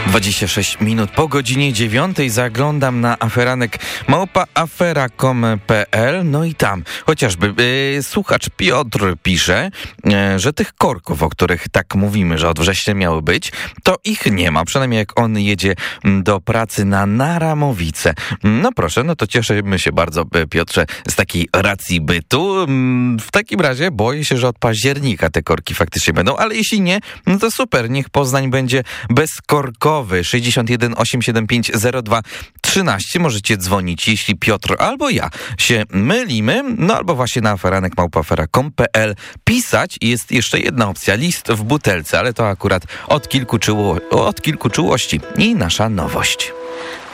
26 minut po godzinie 9 zaglądam na aferanek @afera.com.pl. No i tam chociażby słuchacz Piotr pisze, że tych korków, o których tak mówimy, że od września miały być, to ich nie ma. Przynajmniej jak on jedzie do pracy na Naramowice. No proszę, no to cieszymy się bardzo, Piotrze, z takiej racji bytu. W takim razie boję się, że od października te korki faktycznie będą, ale jeśli nie, no to super, niech Poznań będzie bezkorkowy. 61 875 02 13. Możecie dzwonić, jeśli Piotr albo ja się mylimy, no albo właśnie na aferanek@afera.com.pl pisać. Jest jeszcze jedna opcja, list w butelce, ale to akurat od kilku czułości i nasza nowość.